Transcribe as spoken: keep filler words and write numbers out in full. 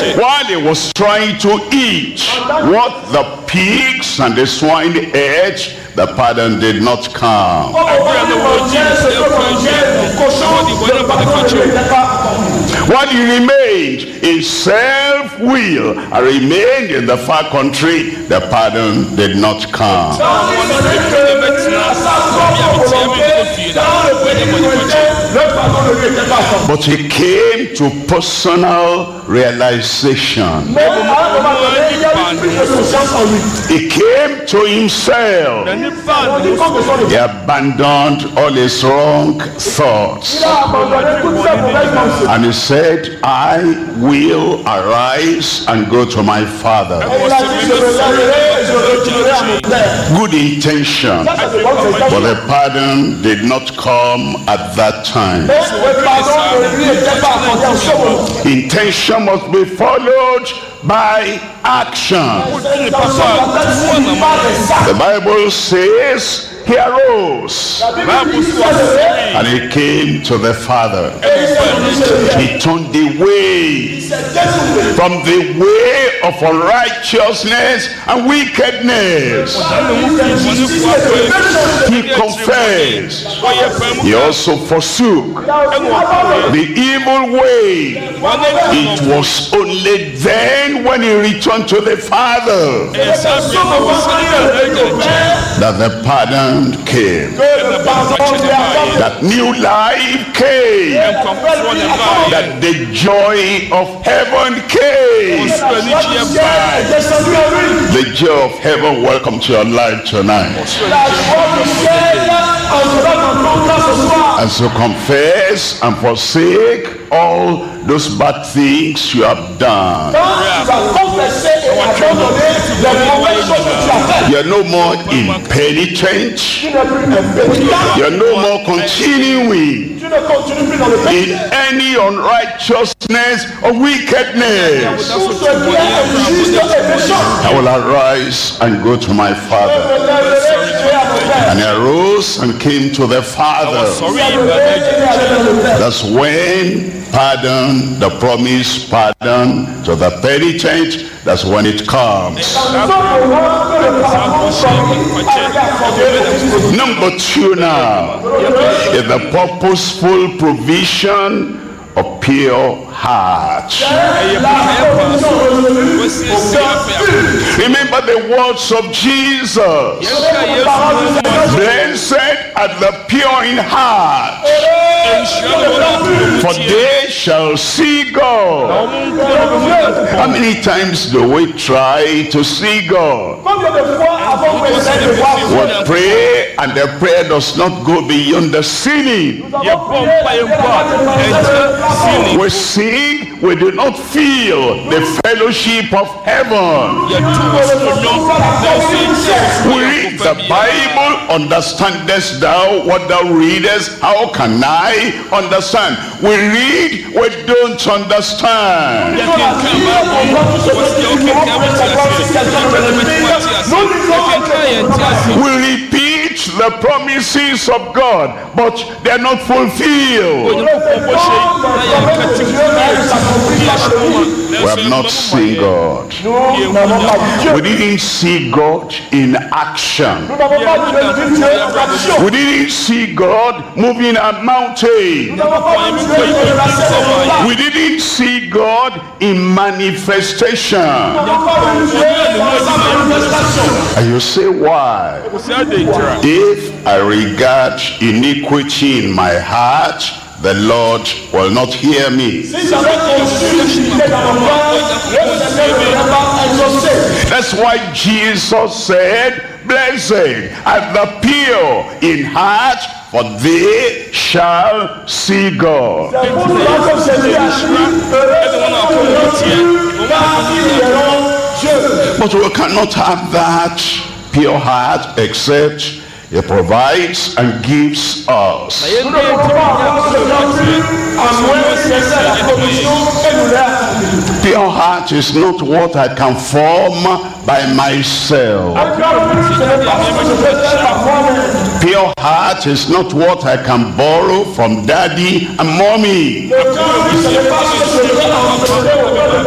while he was trying to eat what the pigs and the swine ate, the pardon did not come. While he remained in self-will and remained in the far country, the pardon did not come. But he came to personal realization. He came to himself. He abandoned all his wrong thoughts. And he said, I will arise and go to my father. Good intention, but the pardon did not come at that time. Intention must be followed by action. The Bible says he arose and he came to the father. He turned away from the way of unrighteousness and wickedness. He confessed. He also forsook the evil way. It was only then when he returned to the father that the pardon came, that new life came, that the joy of heaven came. The joy of heaven welcome to your life tonight. And so confess and forsake all those bad things you have done. You're no more impenitent. You're no more continuing in any unrighteousness or wickedness. I will arise and go to my father. And he arose and came to the father. That's when pardon, the promised pardon to the penitent, that's when it comes. Number two now is the purposeful provision of pure heart. Remember the words of Jesus. Blessed are the pure in heart, for they shall see God. How many times do we try to see God? We pray and the prayer does not go beyond the ceiling. We sing, we do not feel the fellowship of heaven. We read the Bible, understandest thou what thou readest? How can I understand? We read, we don't understand. We repeat the promises of God, but they're not fulfilled. We have not seen God. We didn't see God in action. We didn't see God moving a mountain. We didn't see God in manifestation. And you say, why? If I regard iniquity in my heart, the Lord will not hear me. That's why Jesus said, blessed are the pure in heart, for they shall see God. But we cannot have that pure heart except He provides and gives us. Pure heart is not what I can form by myself. Pure heart is not what I can borrow from daddy and mommy.